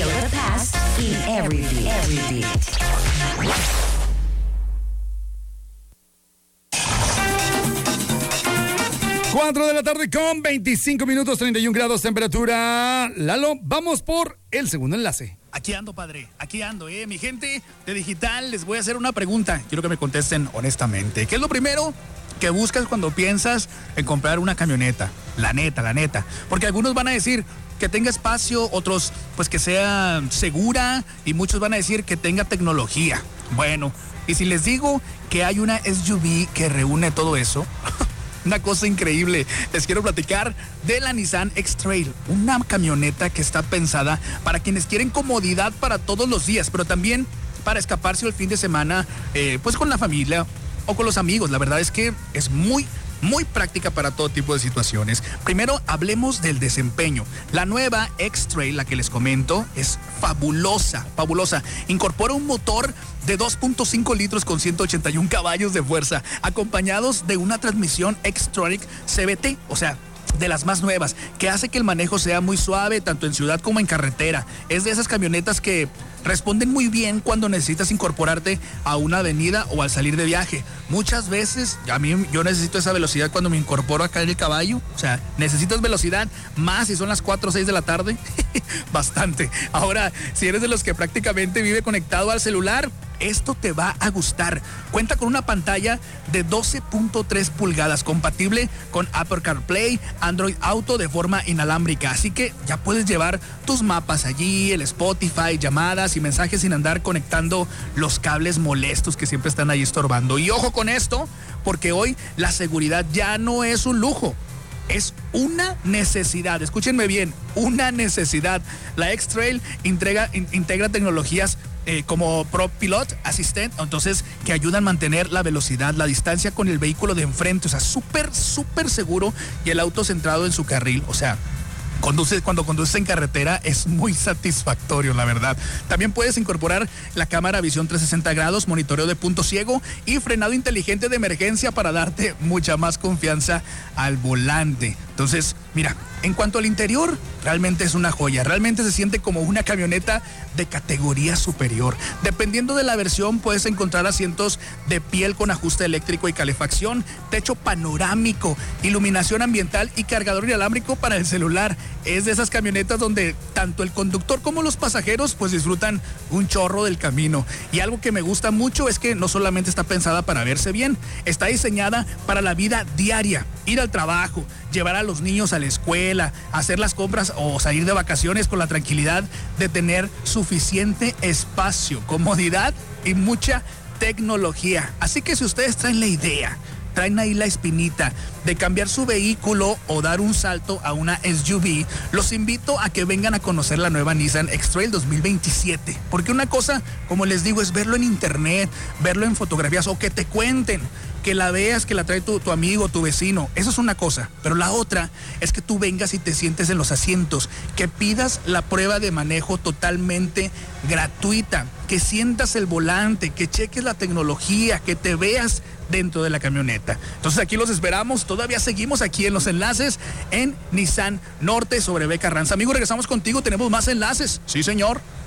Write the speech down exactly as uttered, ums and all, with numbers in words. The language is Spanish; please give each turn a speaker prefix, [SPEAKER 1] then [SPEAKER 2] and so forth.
[SPEAKER 1] Feel the past in every beat. Every beat.
[SPEAKER 2] cuatro de la tarde con veinticinco minutos, treinta y un grados temperatura. Lalo, vamos por el segundo enlace.
[SPEAKER 3] Aquí ando, padre, aquí ando, eh. Mi gente de Digital, les voy a hacer una pregunta. Quiero que me contesten honestamente. ¿Qué es lo primero que buscas cuando piensas en comprar una camioneta? La neta, la neta. Porque algunos van a decir que tenga espacio, otros pues que sea segura y muchos van a decir que tenga tecnología. Bueno, y si les digo que hay una S U V que reúne todo eso... Una cosa increíble, les quiero platicar de la Nissan X-Trail, una camioneta que está pensada para quienes quieren comodidad para todos los días, pero también para escaparse el fin de semana, eh, pues con la familia o con los amigos. La verdad es que es muy, muy práctica para todo tipo de situaciones. Primero, hablemos del desempeño. La nueva X-Trail, la que les comento, es fabulosa, fabulosa. Incorpora un motor de dos punto cinco litros con ciento ochenta y un caballos de fuerza, acompañados de una transmisión Xtronic C V T, o sea, de las más nuevas, que hace que el manejo sea muy suave, tanto en ciudad como en carretera. Es de esas camionetas que responden muy bien cuando necesitas incorporarte a una avenida o al salir de viaje. Muchas veces, a mí yo necesito esa velocidad cuando me incorporo acá en el caballo. O sea, necesitas velocidad, más si son las cuatro o seis de la tarde. Bastante. Ahora, si eres de los que prácticamente vive conectado al celular, esto te va a gustar. Cuenta con una pantalla de doce punto tres pulgadas, compatible con Apple CarPlay, Android Auto de forma inalámbrica. Así que ya puedes llevar tus mapas allí, el Spotify, llamadas y mensajes sin andar conectando los cables molestos que siempre están ahí estorbando. Y ojo con esto, porque hoy la seguridad ya no es un lujo. Es una necesidad, escúchenme bien, una necesidad. La X-Trail integra, in, integra tecnologías eh, como ProPilot Assistant, entonces que ayudan a mantener la velocidad, la distancia con el vehículo de enfrente, o sea, súper, súper seguro, y el auto centrado en su carril, o sea, Conduce, cuando conduces en carretera es muy satisfactorio, la verdad. También puedes incorporar la cámara visión trescientos sesenta grados, monitoreo de punto ciego y frenado inteligente de emergencia para darte mucha más confianza al volante. Entonces, mira, en cuanto al interior, realmente es una joya. Realmente se siente como una camioneta de categoría superior. Dependiendo de la versión, puedes encontrar asientos de piel con ajuste eléctrico y calefacción, techo panorámico, iluminación ambiental y cargador inalámbrico para el celular. Es de esas camionetas donde tanto el conductor como los pasajeros pues disfrutan un chorro del camino. Y algo que me gusta mucho es que no solamente está pensada para verse bien, está diseñada para la vida diaria, ir al trabajo, llevar a los niños a la escuela, hacer las compras o salir de vacaciones con la tranquilidad de tener suficiente espacio, comodidad y mucha tecnología. Así que si ustedes traen la idea, traen ahí la espinita de cambiar su vehículo o dar un salto a una S U V, los invito a que vengan a conocer la nueva Nissan X-Trail dos mil veintisiete. Porque una cosa, como les digo, es verlo en internet, verlo en fotografías o que te cuenten, que la veas, que la trae tu, tu amigo, tu vecino. Eso es una cosa. Pero la otra es que tú vengas y te sientes en los asientos, que pidas la prueba de manejo totalmente gratuita, que sientas el volante, que cheques la tecnología, que te veas dentro de la camioneta. Entonces aquí los esperamos. Todavía seguimos aquí en los enlaces en Nissan Norte sobre B. Carranza. Amigo, regresamos contigo. Tenemos más enlaces. Sí, señor.